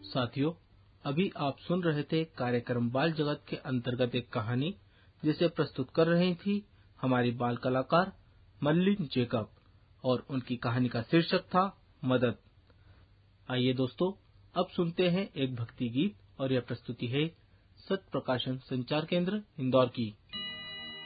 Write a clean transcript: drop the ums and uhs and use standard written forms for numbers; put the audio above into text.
साथियों, अभी आप सुन रहे थे कार्यक्रम बाल जगत के अंतर्गत एक कहानी जिसे प्रस्तुत कर रही थी हमारी बाल कलाकार मर्लिन जैकब और उनकी कहानी का शीर्षक था मदद। आइए दोस्तों, अब सुनते हैं एक भक्ति गीत और यह प्रस्तुति है सत्य प्रकाशन संचार केंद्र इंदौर की।